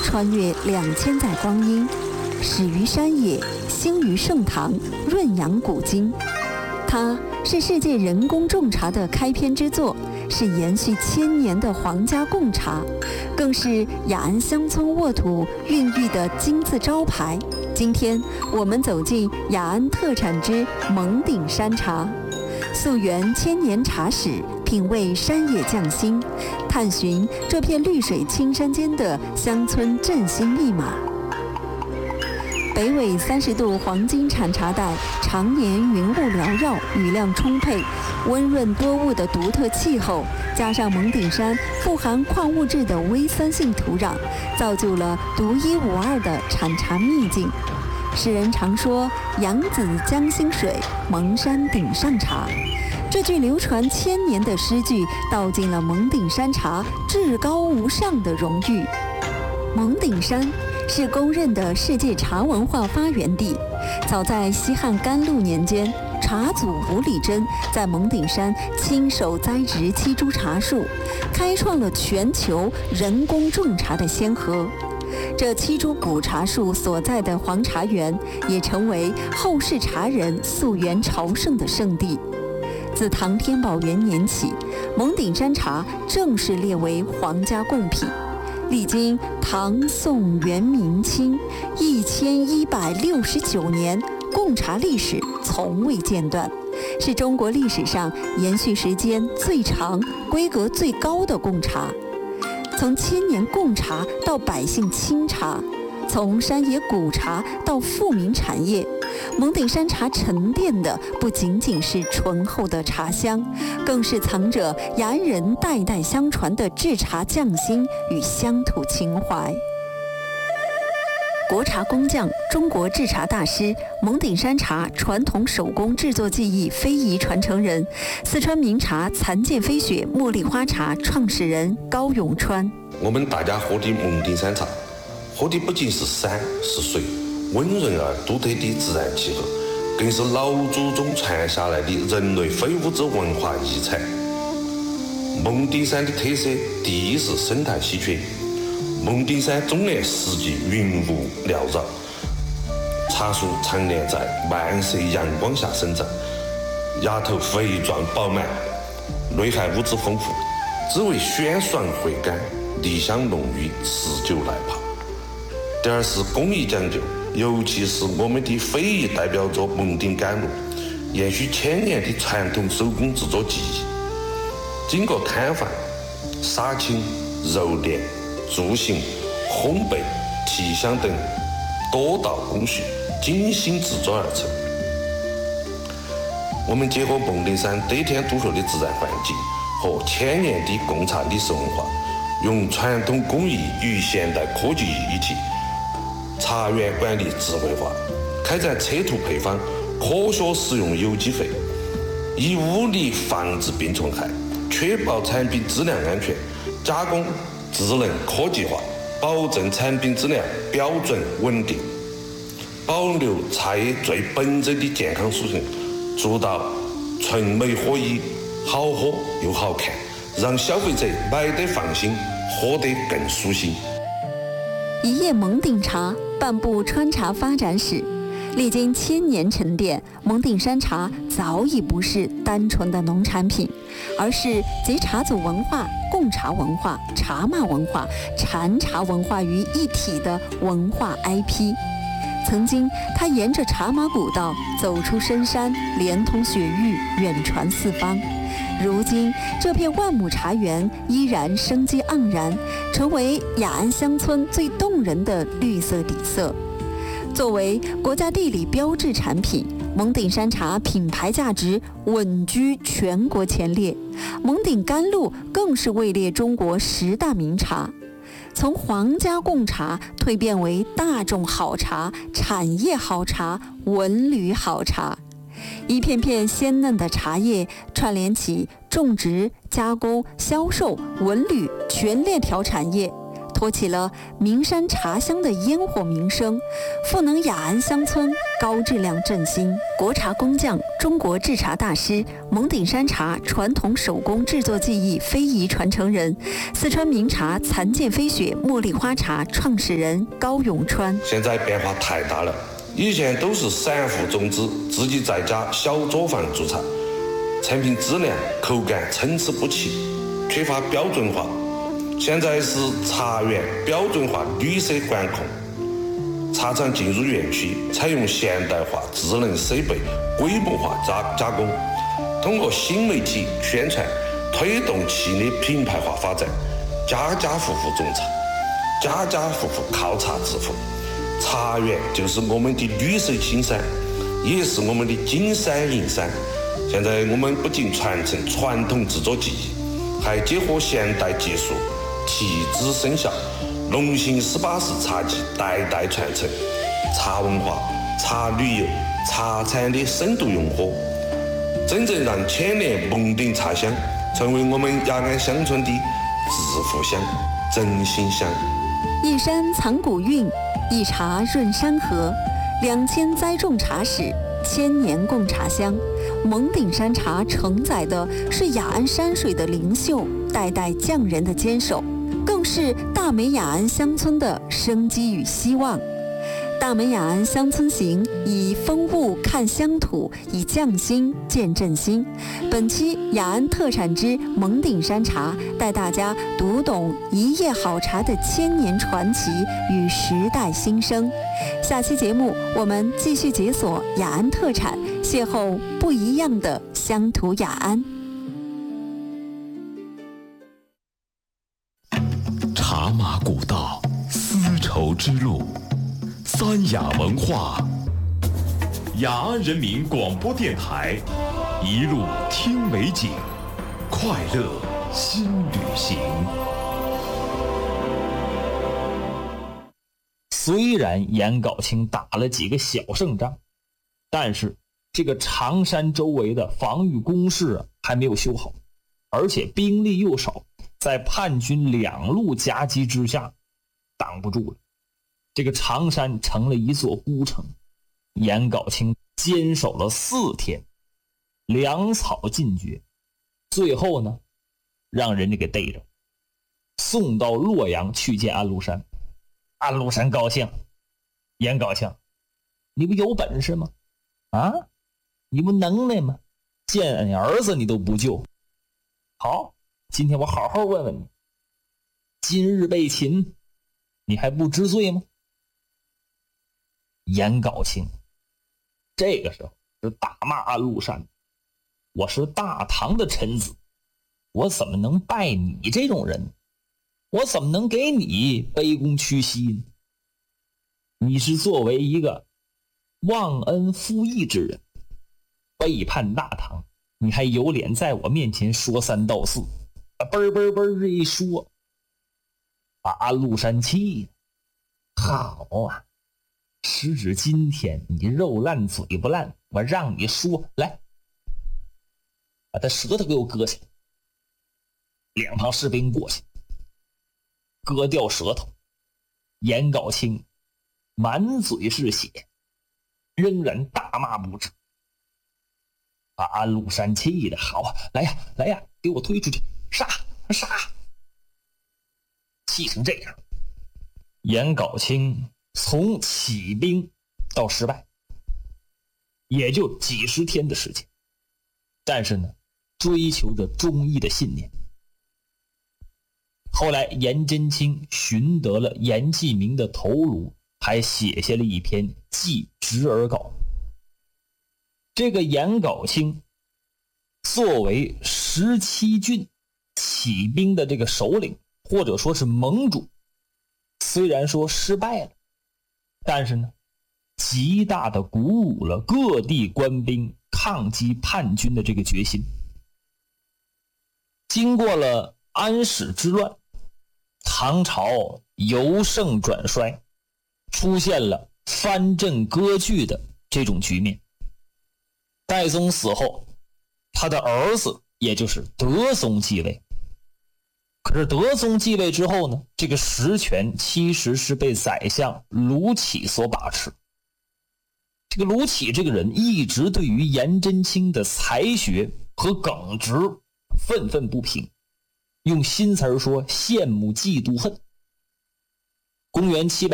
穿越2000载光阴，始于山野，兴于盛唐，润养古今。它是世界人工种茶的开篇之作，是延续1000年的皇家贡茶，更是雅安乡村沃土孕育的金字招牌。今天我们走进雅安特产之蒙顶山茶，溯源1000年茶史，品味山野匠心，探寻这片绿水青山间的乡村振兴密码。北纬30度黄金产茶带，常年云雾缭绕，雨量充沛，温润多雾的独特气候，加上蒙顶山富含矿物质的微酸性土壤，造就了独一无二的产茶秘境。世人常说“扬子江心水，蒙山顶上茶”，这句流传1000年的诗句，道尽了蒙顶山茶至高无上的荣誉。蒙顶山是公认的世界茶文化发源地。早在西汉甘露年间，茶祖吴理真在蒙顶山亲手栽植7株茶树，开创了全球人工种茶的先河。这7株古茶树所在的黄茶园，也成为后世茶人溯源朝圣的圣地。自唐天宝元年起，蒙顶山茶正式列为皇家贡品。历经唐、宋、元、明、清1169年，贡茶历史从未间断，是中国历史上延续时间最长、规格最高的贡茶。从1000年贡茶到百姓清茶，从山野古茶到富民产业，蒙顶山茶沉淀的不仅仅是醇厚的茶香，更是藏着雅安人代代相传的制茶匠心与乡土情怀。国茶工匠、中国制茶大师、蒙顶山茶传统手工制作技艺非遗传承人，四川名茶残剑飞雪茉莉花茶创始人高永川。 我们大家喝的蒙顶山茶，喝的不仅是山是水，温润而独特的自然气候，更是老祖宗传下来的人类非物质文化遗产。蒙顶山的特色，第一是生态稀缺。蒙顶山终年四季云雾缭绕，茶树常年在漫射阳光下生长，芽头肥壮饱满，内含物质丰富，滋味鲜爽回甘，梨香浓郁，持久耐泡。第二是工艺讲究，尤其是我们的非遗代表作蒙顶甘露，延续1000年的传统手工制作技艺，经过摊贩、杀青、揉捻、铸型、烘焙、提香等多道工序精心制作而成。我们结合蒙顶山得天独厚的自然环境和1000年的贡茶历史文化，用传统工艺与现代科技一体，茶园管理智慧化，开展测土配方，科学使用有机肥，以物理防治病虫害，确保产品质量安全，加工智能科技化，保证产品质量标准稳定，保留茶叶最本真的健康属性，做到纯美合一，好喝又好看，让消费者买得放心，喝得更舒心。 一夜蒙顶茶，半部川茶发展史。历经1000年沉淀，蒙顶山茶早已不是单纯的农产品，而是集茶祖文化、贡茶文化、茶马文化、禅茶文化于一体的文化 IP。曾经，它沿着茶马古道走出深山，连通雪域，远传四方。如今，这片万亩茶园依然生机盎然，成为雅安乡村最动人的绿色底色。作为国家地理标志产品，蒙顶山茶品牌价值稳居全国前列，蒙顶甘露更是位列中国10大名茶。从皇家贡茶蜕变为大众好茶、产业好茶、文旅好茶，一片片鲜嫩的茶叶串联起种植、加工、销售、文旅全链条产业， 托起了名山茶乡的烟火名声，赋能雅安乡村高质量振兴。国茶工匠、中国制茶大师、蒙顶山茶传统手工制作技艺非遗传承人，四川名茶残剑飞雪茉莉花茶创始人高永川。 现在变化太大了，以前都是散户种植，自己在家小作坊做茶，产品质量、口感参差不齐，缺乏标准化。现在是茶园标准化绿色管控，茶厂进入园区，采用现代化智能设备规模化加工，通过新媒体宣传推动企业品牌化发展，家家户户种茶，家家户户靠茶致富。茶园就是我们的绿色青山，也是我们的金山银山。现在我们不仅传承传统制作技艺，还结合现代技术提质生效，龙兴18式茶技代代传承，茶文化、茶旅游、茶产的深度融合，真正让千年蒙顶茶乡成为我们雅安乡村的致富乡、振兴乡。 一山藏古韵，一茶润山河，2000栽种茶史，1000年供茶香。蒙顶山茶承载的是雅安山水的灵秀，代代匠人的坚守，更是大美雅安乡村的生机与希望。大美雅安乡村行，以风物看乡土，以匠心见振兴。本期雅安特产之蒙顶山茶，带大家读懂一夜好茶的1000年传奇与时代新生。下期节目我们继续解锁雅安特产，邂逅不一样的乡土雅安。 茶马古道，丝绸之路，三雅文化，雅安人民广播电台，一路听美景，快乐新旅行。 虽然颜杲卿打了几个小胜仗，但是这个常山周围的防御工事还没有修好，而且兵力又少，在叛军2路夹击之下挡不住了。这个常山成了一座孤城，颜杲卿坚守了4天，粮草尽绝，最后呢让人家给逮着，送到洛阳去见安禄山。安禄山高兴，颜杲卿，你不有本事吗？啊，你不能耐吗？见你儿子你都不救。好，今天我好好问问你，今日被擒，你还不知罪吗？颜杲卿这个时候是大骂安禄山，我是大唐的臣子，我怎么能拜你这种人？我怎么能给你卑躬屈膝呢？你是作为一个忘恩负义之人，背叛大唐，你还有脸在我面前说三道四，嘣嘣嘣这一说，把安禄山气的。好啊，时至今天你肉烂嘴不烂，我让你说，来，把他舌头给我割下来。两旁士兵过去割掉舌头，颜杲卿满嘴是血，仍然大骂不止，把安禄山气的好啊，来呀来呀，给我推出去，杀杀！气成这样，颜杲卿从起兵到失败，也就几十天的时间，但是呢，追求着忠义的信念。后来颜真卿寻得了颜季明的头颅，还写下了一篇祭侄儿稿。这个颜杲卿作为17郡起兵的这个首领，或者说是盟主，虽然说失败了，但是呢，极大的鼓舞了各地官兵抗击叛军的这个决心。经过了安史之乱，唐朝由盛转衰，出现了藩镇割据的这种局面。代宗死后，他的儿子也就是德宗继位， 可是德宗继位之后呢，这个实权其实是被宰相卢杞所把持。这个卢杞这个人一直对于颜真卿的才学和耿直愤愤不平，用新词说羡慕嫉妒恨。公元700